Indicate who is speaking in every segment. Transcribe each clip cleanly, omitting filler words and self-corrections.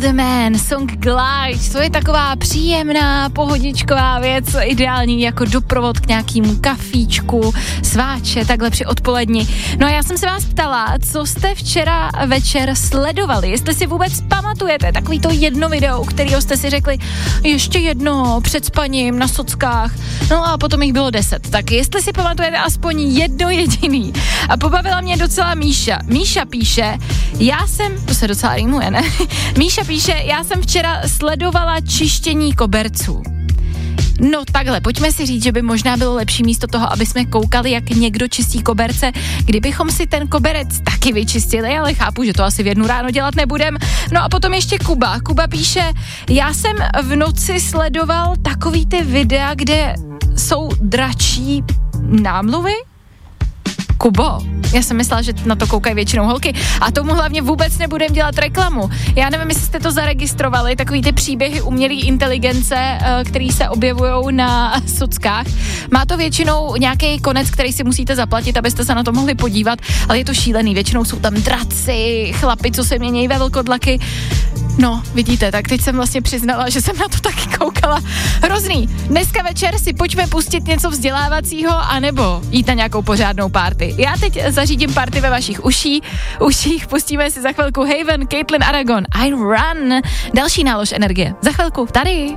Speaker 1: The Man, Song Glide, to je taková příjemná, pohodičková věc, ideální jako doprovod k nějakému kafíčku, sváče, takhle při odpoledni. No a já jsem se vás ptala, co jste včera večer sledovali, jestli si vůbec pamatujete takový to jedno video, u kterého jste si řekli, ještě jedno před spaním na sockách, no a potom jich bylo 10, tak jestli si pamatujete aspoň jedno jediný. A pobavila mě docela Míša. Míša píše, to se docela rýmuje, ne? Míša píše, já jsem včera sledovala čištění koberců. No takhle, pojďme si říct, že by možná bylo lepší místo toho, aby jsme koukali, jak někdo čistí koberce, kdybychom si ten koberec taky vyčistili, ale chápu, že to asi v 1 ráno dělat nebudem. No a potom ještě Kuba. Kuba píše, já jsem v noci sledoval takový ty videa, kde jsou dračí námluvy. Kubo, já jsem myslela, že na to koukají většinou holky a tomu hlavně vůbec nebudem dělat reklamu. Já nevím, jestli jste to zaregistrovali, takový ty příběhy umělé inteligence, který se objevují na sockách. Má to většinou nějaký konec, který si musíte zaplatit, abyste se na to mohli podívat, ale je to šílený, většinou jsou tam draci, chlapi, co se mění ve velkodlaky. No, vidíte, tak teď jsem vlastně přiznala, že jsem na to taky koukala. Hrozný. Dneska večer si pojďme pustit něco vzdělávacího, anebo jít na nějakou pořádnou party. Já teď zařídím party ve vašich uších, pustíme si za chvilku Haven, Caitlin Aragon, I Run. Další nálož energie. Za chvilku, tady.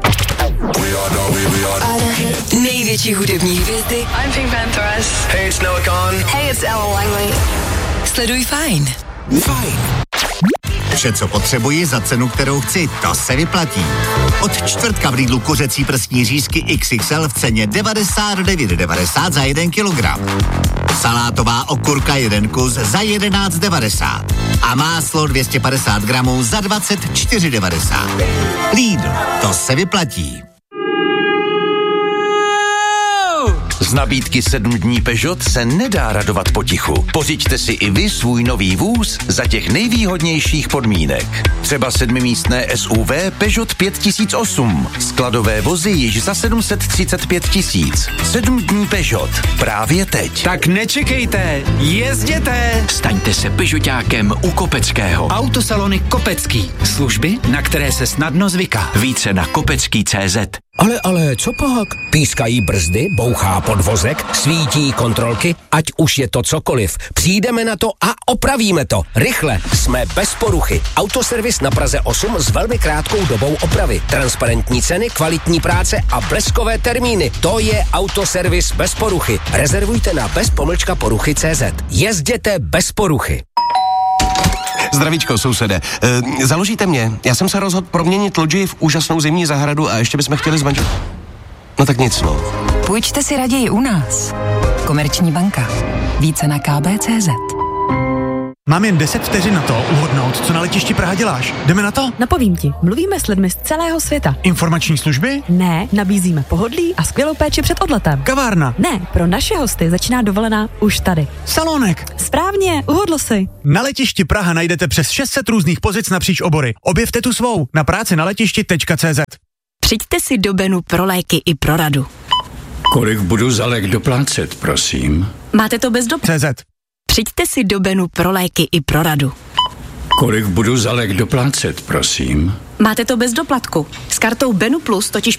Speaker 2: Největší hudební hvězdy.
Speaker 3: I'm Pink Panthers.
Speaker 4: Hey, it's Noah Kahan.
Speaker 3: Hey, it's Ella Langley.
Speaker 2: Sleduj Fajn.
Speaker 5: Fajn. Vše, co potřebuji za cenu, kterou chci, to se vyplatí. Od čtvrtka v Lidlu kuřecí prsní řízky XXL v ceně 99,90 za 1 kilogram. Salátová okurka 1 kus za 11,90. A máslo 250 gramů za 24,90. Lidl, to se vyplatí.
Speaker 6: Z nabídky 7 dní Peugeot se nedá radovat potichu. Pořiďte si i vy svůj nový vůz za těch nejvýhodnějších podmínek. Třeba 7místné SUV Peugeot 5008. Skladové vozy již za 735 000. 7 dní Peugeot. Právě teď.
Speaker 7: Tak nečekejte, jezděte! Staňte se Peugeotákem u Kopeckého. Autosalony Kopecký. Služby, na které se snadno zvyká. Více na kopecký.cz.
Speaker 8: Ale, co pak? Pískají brzdy, bouchá podvozek, svítí kontrolky, ať už je to cokoliv. Přijdeme na to a opravíme to. Rychle, jsme bez poruchy. Autoservis na Praze 8 s velmi krátkou dobou opravy. Transparentní ceny, kvalitní práce a bleskové termíny. To je Autoservis bez poruchy. Rezervujte na bez-poruchy.cz. Jezděte bez poruchy.
Speaker 9: Zdravíčko, sousede. Založíte mě? Já jsem se rozhodl proměnit lodži v úžasnou zimní zahradu a ještě bychom chtěli zmanžit. No tak nic, no.
Speaker 2: Půjčte si raději u nás. Komerční banka. Více na kb.cz.
Speaker 10: Mám jen 10 vteřin na to uhodnout, co na letišti Praha děláš. Jdeme na to?
Speaker 11: Napovím ti, mluvíme s lidmi z celého světa.
Speaker 10: Informační služby?
Speaker 11: Ne, nabízíme pohodlí a skvělou péči před odletem.
Speaker 10: Kavárna?
Speaker 11: Ne, pro naše hosty začíná dovolená už tady.
Speaker 10: Salonek?
Speaker 11: Správně, uhodl si.
Speaker 10: Na letišti Praha najdete přes 600 různých pozic napříč obory. Objevte tu svou na práci na letišti.cz.
Speaker 2: Přijďte si do Benu pro léky i pro radu.
Speaker 7: Kolik budu za lék doplácet, prosím?
Speaker 2: Máte to bez doplatku.
Speaker 10: CZ.
Speaker 2: Přijďte si do Benu pro léky i pro radu.
Speaker 7: Kolik budu za lék doplácet, prosím?
Speaker 2: Máte to bez doplatku. S kartou Benu Plus totiž